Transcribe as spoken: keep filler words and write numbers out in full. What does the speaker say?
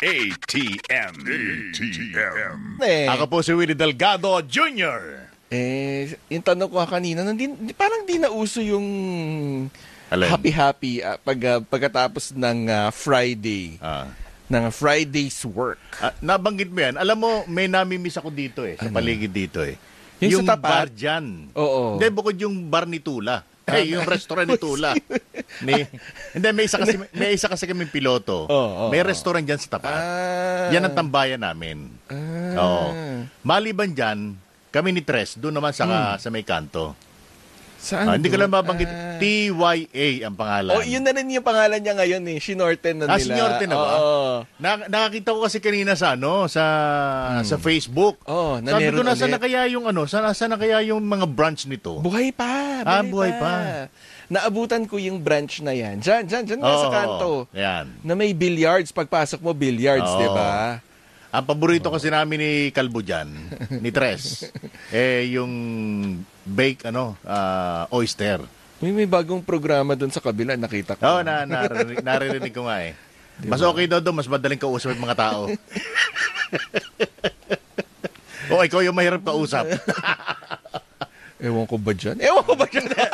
A T M. A T M. Eh, Ako po si Willie Delgado Junior eh, yung tanong ko kanina, nandi, parang di na uso yung Alin? happy-happy ah, pag, ah, pagkatapos ng ah, Friday. Ah. Ng Friday's work. Ah, nabanggit mo yan. Alam mo, may namimiss ako dito eh. Sa Ano? paligid dito eh. Yung sa tapat? bar dyan. Oo. Hindi, bukod yung bar ni Tula. Eh, yung restaurant ni Tula. May, hindi, may isa kasi, may isa kasi kaming piloto. Oo, oo, may oo. restaurant dyan sa tapat. Ah. Yan ang tambayan namin. Ah. Oo. Maliban dyan, kami ni Tres, doon naman sa, Hmm. sa may kanto. Saan Ah, hindi ko doon? lang mabanggit. Ah. T Y A ang pangalan. Oh, yun na rin yung pangalan niya ngayon eh. Shinorten na Ah, nila. Shinorten na ba? Oo. Na, nakakita ko kasi kanina sa ano, sa sa Facebook. Oh, na Sabi ko meron nasa ulit. na kaya yung ano, sana na kaya yung mga branch nito. Buhay pa. Ah, buhay pa. Naabutan ko yung branch na yan. Diyan, diyan, diyan nga sa Oo, kanto. Yan. Na may billiards. Pagpasok mo, billiards, Oo. di ba? Ang paborito kasi namin ni Kalbo dyan, ni Tres, eh yung bake ano, ah, oyster. May, may bagong programa doon sa kabila, nakita ko. Oo, na, naririnig, naririnig ko nga eh. Mas okay daw doon, mas madaling kausap yung mga tao. O, ikaw yung mahirap kausap. Ewan ko ba dyan? Ewan ko ba dyan?